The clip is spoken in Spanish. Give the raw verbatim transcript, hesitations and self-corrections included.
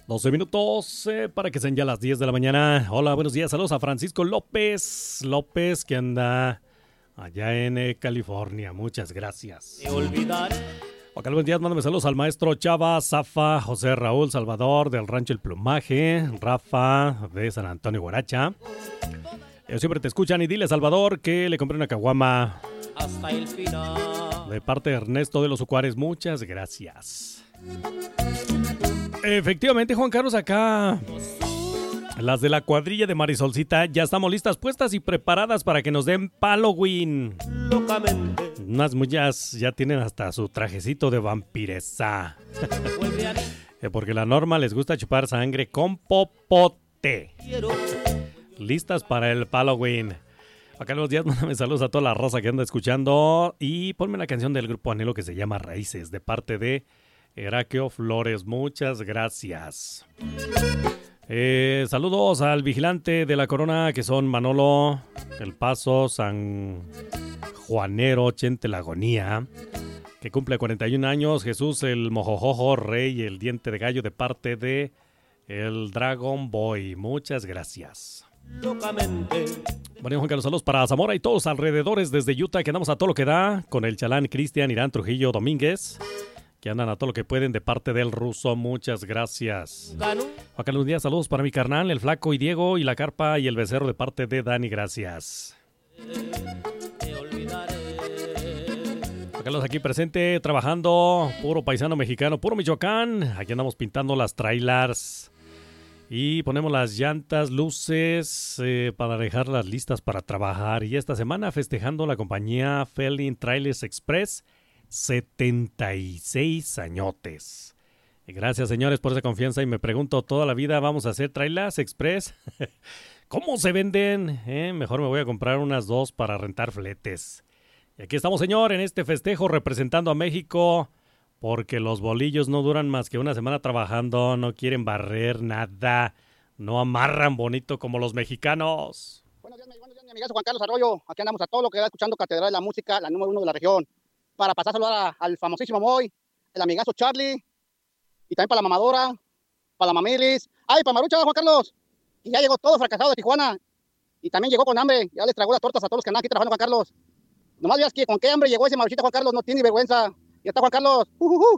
doce minutos eh, para que sean ya las diez de la mañana. Hola, buenos días. Saludos a Francisco López. López que anda allá en eh, California. Muchas gracias. Te olvidaré. Ok, buenos días. Mándame saludos al maestro Chava, Zafa, José Raúl Salvador del Rancho El Plumaje, Rafa de San Antonio Guaracha. Ellos siempre te escuchan y dile, Salvador, que le compré una caguama. Hasta el final. De parte de Ernesto de los Ucuares. Muchas gracias. Efectivamente, Juan Carlos, acá las de la cuadrilla de Marisolcita ya estamos listas, puestas y preparadas para que nos den Halloween. Locamente. Unas muchas ya tienen hasta su trajecito de vampiresa. Porque la Norma les gusta chupar sangre con popote. Quiero. Listas para el Halloween. Acá los días, mándame saludos a toda la raza que anda escuchando y ponme la canción del grupo Anhelo que se llama Raíces, de parte de Heraqueo Flores. Muchas gracias. Eh, saludos al vigilante de la corona que son Manolo, El Paso, San Juanero, Chente la Agonía, que cumple cuarenta y un años, Jesús el Mojojojo, Rey, el Diente de Gallo, de parte de el Dragon Boy. Muchas gracias. Locamente. Bueno, Juan Carlos, saludos para Zamora y todos los alrededores desde Utah, que andamos a todo lo que da, con el Chalán, Cristian, Irán, Trujillo, Domínguez, que andan a todo lo que pueden de parte del Ruso. Muchas gracias. Ganó. Juan Carlos, un día, saludos para mi carnal, el Flaco y Diego, y la Carpa y el Becerro, de parte de Dani. Gracias. Te olvidaré. Juan Carlos aquí presente, trabajando, puro paisano mexicano, puro Michoacán. Aquí andamos pintando las trailers y ponemos las llantas, luces eh, para dejarlas listas para trabajar. Y esta semana festejando la compañía Felin Trailers Express, setenta y seis añotes. Y gracias, señores, por esa confianza. Y me pregunto, ¿toda la vida vamos a hacer Trailers Express? ¿Cómo se venden? Eh, mejor me voy a comprar unas dos para rentar fletes. Y aquí estamos, señor, en este festejo representando a México, porque los bolillos no duran más que una semana trabajando, no quieren barrer nada, no amarran bonito como los mexicanos. Buenos días, mi, buenos días, mi amigazo Juan Carlos Arroyo. Aquí andamos a todo lo que va escuchando Catedral de la Música, la número uno de la región. Para pasar a saludar a, al famosísimo Moy, el amigazo Charlie, y también para la mamadora, para la mamilis. ¡Ay, para Marucha, Juan Carlos! Y ya llegó todo fracasado de Tijuana. Y también llegó con hambre. Ya les tragó las tortas a todos los que andan aquí trabajando, Juan Carlos. Nomás veas que con qué hambre llegó ese Maruchita, Juan Carlos, no tiene ni vergüenza. Ya está Juan Carlos. Uh, uh, uh.